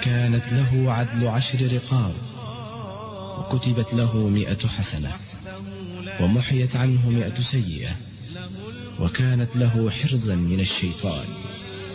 كانت له عدل 10 رقاب، وكتبت له 100 حسنة، ومحيت عنه 100 سيئة، وكانت له حرزا من الشيطان.